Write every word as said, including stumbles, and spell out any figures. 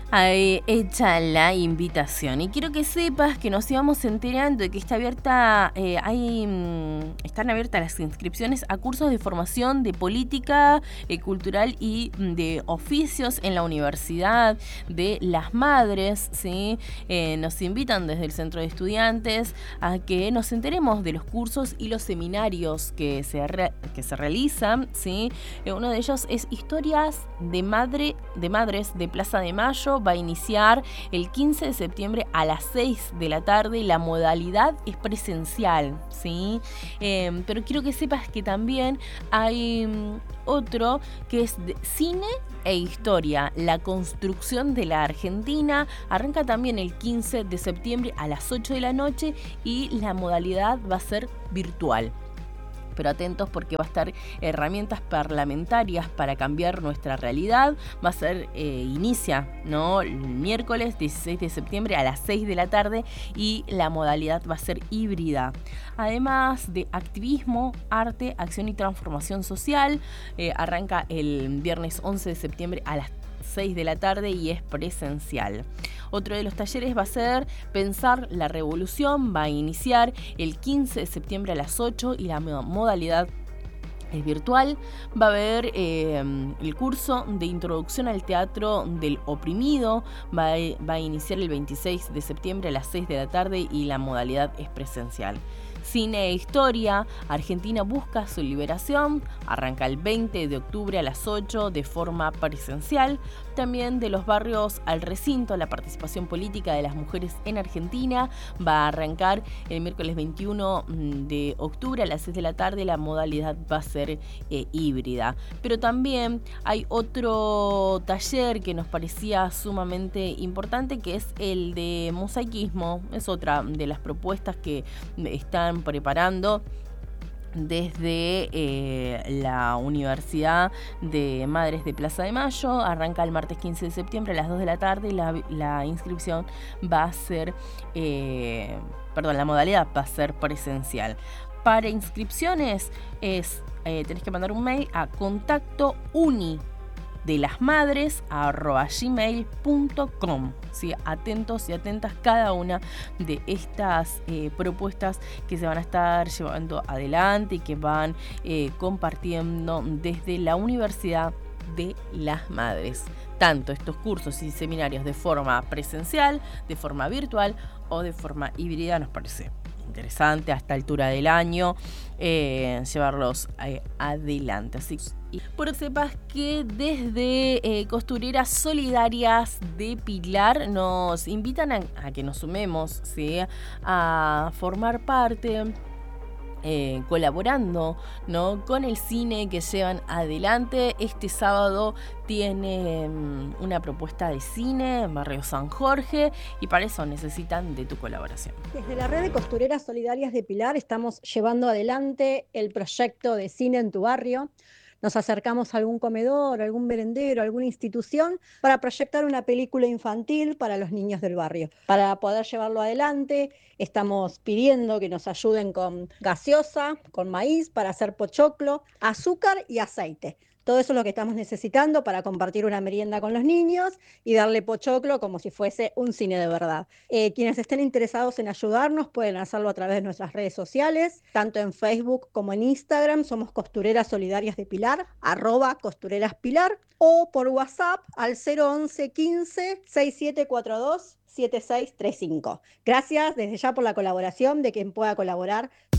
Ahí hecha la invitación y quiero que sepas que nos íbamos enterando de que está abierta, eh, hay, mm, están abiertas las inscripciones a cursos de formación de política eh, cultural y mm, de oficios en la Universidad de las Madres, ¿sí? Eh, nos invitan desde el Centro de Estudiantes a que nos enteremos de los cursos y los seminarios que se, re, que se realizan, ¿sí? Eh, uno de ellos es Historias de, madre, de Madres de Plaza de Mayo. Va a iniciar el quince de septiembre a las seis de la tarde y la modalidad es presencial, ¿sí? Eh, pero quiero que sepas que también hay um, otro que es de cine e historia, la construcción de la Argentina. Arranca también el quince de septiembre a las ocho de la noche y la modalidad va a ser virtual. Pero atentos porque va a estar herramientas parlamentarias para cambiar nuestra realidad. Va a ser, eh, inicia, ¿no? El miércoles dieciséis de septiembre a las seis de la tarde y la modalidad va a ser híbrida. Además de activismo, arte, acción y transformación social, eh, arranca el viernes once de septiembre a las seis de la tarde y es presencial. Otro de los talleres va a ser Pensar la Revolución, va a iniciar el quince de septiembre a las ocho y la modalidad es virtual. Va a haber eh, el curso de Introducción al Teatro del Oprimido, va a, va a iniciar el veintiséis de septiembre a las seis de la tarde y la modalidad es presencial. Cine e Historia, Argentina busca su liberación, arranca el veinte de octubre a las ocho de forma presencial. También de los barrios al recinto, la participación política de las mujeres en Argentina va a arrancar el miércoles veintiuno de octubre a las seis de la tarde, la modalidad va a ser eh, híbrida. Pero también hay otro taller que nos parecía sumamente importante, que es el de mosaicismo, es otra de las propuestas que están preparando desde eh, la Universidad de Madres de Plaza de Mayo. Arranca el martes quince de septiembre a las dos de la tarde y la, la inscripción va a ser, eh, perdón, la modalidad va a ser presencial. Para inscripciones es, eh, tenés que mandar un mail a contacto uni de las madres arroba gmail punto com. ¿Sí? Atentos y atentas cada una de estas eh, propuestas que se van a estar llevando adelante y que van eh, compartiendo desde la Universidad de las Madres. Tanto estos cursos y seminarios de forma presencial, de forma virtual o de forma híbrida. Nos parece interesante a esta altura del año eh, llevarlos eh, adelante. Así que por sepas que desde eh, Costureras Solidarias de Pilar nos invitan a, a que nos sumemos, ¿sí? A formar parte, Eh, colaborando, ¿no? Con el cine que llevan adelante. Este sábado tiene um, una propuesta de cine en Barrio San Jorge y para eso necesitan de tu colaboración. Desde la red de Costureras Solidarias de Pilar estamos llevando adelante el proyecto de Cine en tu Barrio. Nos acercamos a algún comedor, algún merendero, alguna institución para proyectar una película infantil para los niños del barrio. Para poder llevarlo adelante, estamos pidiendo que nos ayuden con gaseosa, con maíz para hacer pochoclo, azúcar y aceite. Todo eso es lo que estamos necesitando para compartir una merienda con los niños y darle pochoclo como si fuese un cine de verdad. Eh, quienes estén interesados en ayudarnos pueden hacerlo a través de nuestras redes sociales, tanto en Facebook como en Instagram. Somos Costureras Solidarias de Pilar, arroba Costureras Pilar, o por WhatsApp al cero once quince sesenta y siete cuarenta y dos setenta y seis treinta y cinco. Gracias desde ya por la colaboración de quien pueda colaborar.